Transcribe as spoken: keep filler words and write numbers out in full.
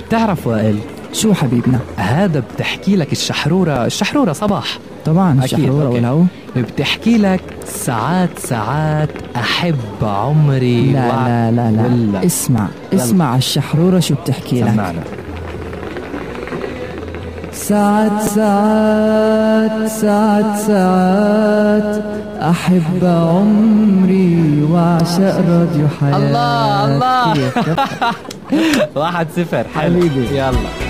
بتعرف وائل شو حبيبنا؟ هذا بتحكي لك الشحرورة الشحرورة صباح طبعا الشحرورة والهو بتحكي لك ساعات ساعات أحب عمري. لا وع... لا لا لا ولا. اسمع يلا. اسمع الشحرورة شو بتحكي لك. سمعنا. ساعات ساعات ساعات ساعات أحب عمري وأعشق راديو حياتي. الله الله. كيف؟ واحد صفر حبيبي. يلا